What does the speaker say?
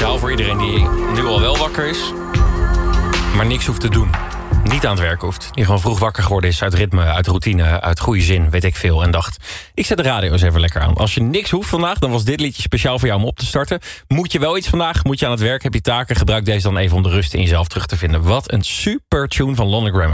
speciaal voor iedereen die nu al wel wakker is, maar niks hoeft te doen. Niet aan het werk hoeft. Die gewoon vroeg wakker geworden is uit ritme, uit routine, uit goede zin, weet ik veel. En dacht, ik zet de radio eens even lekker aan. Als je niks hoeft vandaag, dan was dit liedje speciaal voor jou om op te starten. Moet je wel iets vandaag? Moet je aan het werk? Heb je taken? Gebruik deze dan even om de rust in jezelf terug te vinden. Wat een super tune van London Grammar.